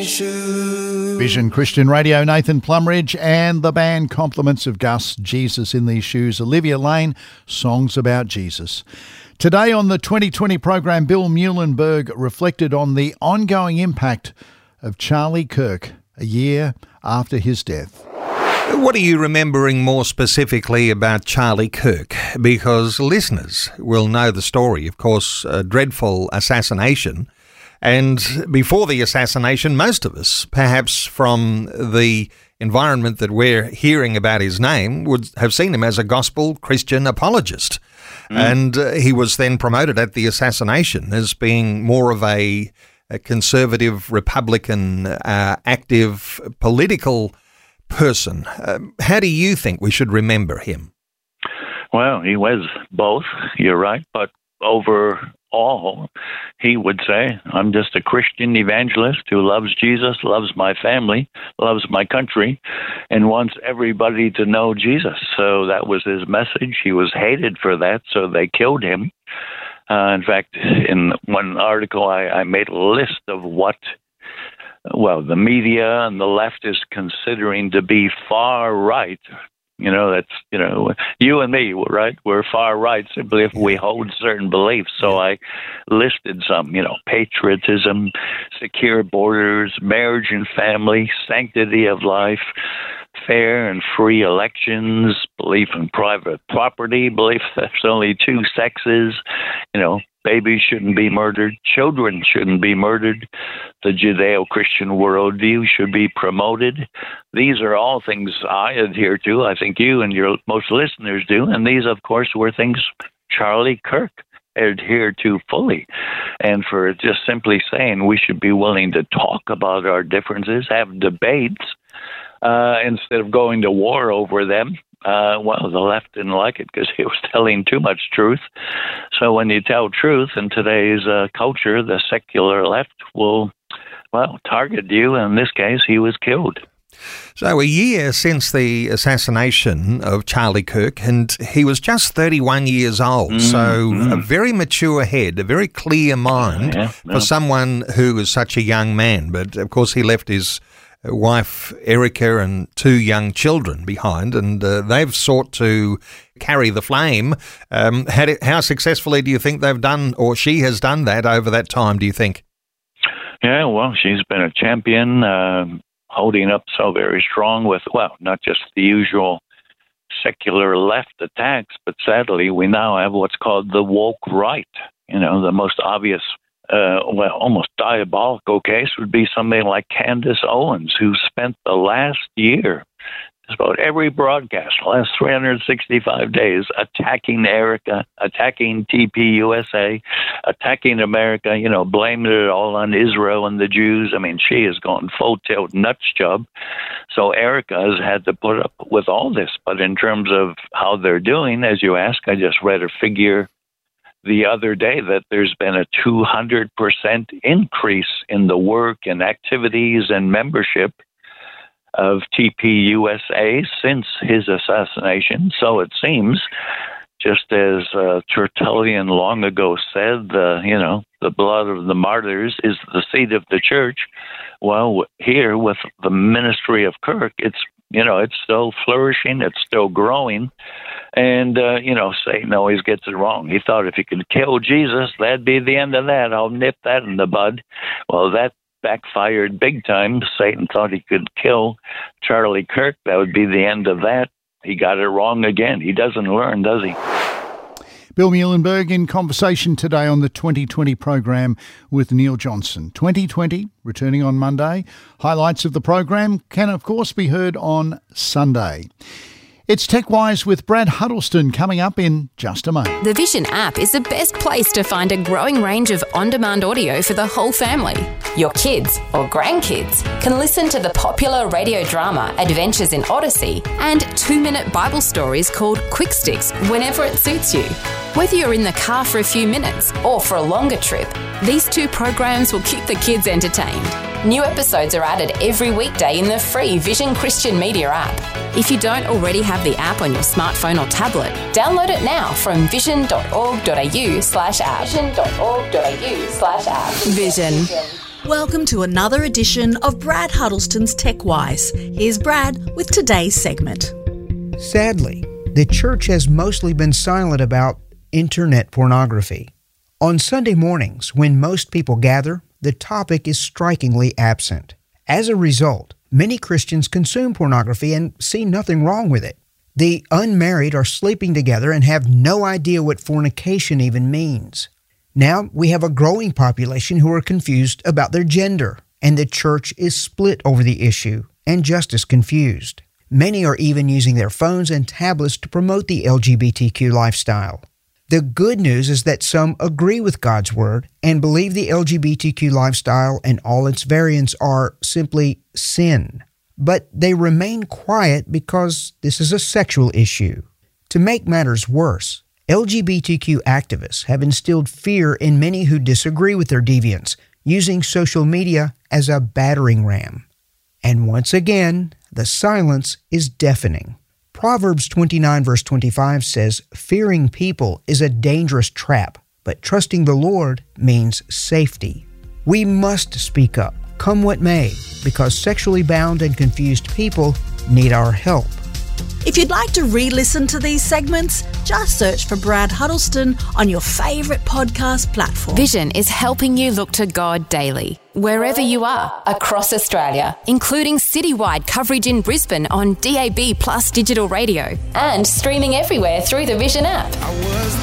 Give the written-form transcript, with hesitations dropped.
these shoes. Vision Christian Radio, Nathan Plumridge and the band Compliments of Gus, Jesus in These Shoes, Olivia Lane, Songs About Jesus. Today on the 2020 program, Bill Muehlenberg reflected on the ongoing impact of Charlie Kirk a year after his death. What are you remembering more specifically about Charlie Kirk? Because listeners will know the story, of course, a dreadful assassination. And before the assassination, most of us, perhaps from the environment that we're hearing about his name, would have seen him as a gospel Christian apologist. And he was then promoted at the assassination as being more of a conservative, Republican, active political person. How do you think we should remember him? Well, he was both, you're right, but overall, he would say, I'm just a Christian evangelist who loves Jesus, loves my family, loves my country, and wants everybody to know Jesus. So that was his message. He was hated for that, so they killed him. In fact, in one article, I made a list of what the media and the left is considering to be far right. You and me, right? We're far right simply if we hold certain beliefs. So I listed some, patriotism, secure borders, marriage and family, sanctity of life, fair and free elections, belief in private property, belief that there's only two sexes, babies shouldn't be murdered, children shouldn't be murdered, the Judeo-Christian worldview should be promoted. These are all things I adhere to. I think you and your most listeners do. And these, of course, were things Charlie Kirk adhered to fully. And for just simply saying we should be willing to talk about our differences, have debates, instead of going to war over them, the left didn't like it because he was telling too much truth. So when you tell truth in today's culture, the secular left will, target you. In this case, he was killed. So a year since the assassination of Charlie Kirk, and he was just 31 years old, so a very mature head, a very clear mind for someone who was such a young man. But, of course, he left his wife Erica and two young children behind, and they've sought to carry the flame. How successfully do you think they've done, or she has done that over that time, do you think? Yeah, well, she's been a champion, holding up so very strong with, not just the usual secular left attacks, but sadly we now have what's called the woke right. The most obvious almost diabolical case would be somebody like Candace Owens, who spent the last year, just about every broadcast, the last 365 days, attacking Erica, attacking TPUSA, attacking America, blaming it all on Israel and the Jews. I mean, she has gone full-tilt nuts job. So Erica has had to put up with all this. But in terms of how they're doing, as you ask, I just read a figure the other day that there's been a 200% increase in the work and activities and membership of TPUSA since his assassination. So it seems, just as Tertullian long ago said, the blood of the martyrs is the seed of the church. Well, here with the ministry of Kirk, it's still flourishing, it's still growing. And, Satan always gets it wrong. He thought if he could kill Jesus, that'd be the end of that. I'll nip that in the bud. Well, that backfired big time. Satan thought he could kill Charlie Kirk. That would be the end of that. He got it wrong again. He doesn't learn, does he? Bill Muehlenberg in conversation today on the 2020 program with Neil Johnson. 2020, returning on Monday. Highlights of the program can, of course, be heard on Sunday. It's TechWise with Brad Huddleston coming up in just a moment. The Vision app is the best place to find a growing range of on-demand audio for the whole family. Your kids or grandkids can listen to the popular radio drama Adventures in Odyssey and 2-minute Bible stories called Quick Sticks whenever it suits you. Whether you're in the car for a few minutes or for a longer trip, these two programs will keep the kids entertained. New episodes are added every weekday in the free Vision Christian Media app. If you don't already have the app on your smartphone or tablet, download it now from vision.org.au/app. Vision.org.au/app. Vision. Welcome to another edition of Brad Huddleston's TechWise. Here's Brad with today's segment. Sadly, the church has mostly been silent about internet pornography. On Sunday mornings, when most people gather, the topic is strikingly absent. As a result, many Christians consume pornography and see nothing wrong with it. The unmarried are sleeping together and have no idea what fornication even means. Now we have a growing population who are confused about their gender, and the church is split over the issue and just as confused. Many are even using their phones and tablets to promote the LGBTQ lifestyle. The good news is that some agree with God's Word and believe the LGBTQ lifestyle and all its variants are simply sin. But they remain quiet because this is a sexual issue. To make matters worse, LGBTQ activists have instilled fear in many who disagree with their deviants, using social media as a battering ram. And once again, the silence is deafening. Proverbs 29 verse 25 says, "Fearing people is a dangerous trap, but trusting the Lord means safety." We must speak up, come what may, because sexually bound and confused people need our help. If you'd like to re-listen to these segments, just search for Brad Huddleston on your favourite podcast platform. Vision is helping you look to God daily, wherever you are, across Australia, including citywide coverage in Brisbane on DAB+ digital radio and streaming everywhere through the Vision app.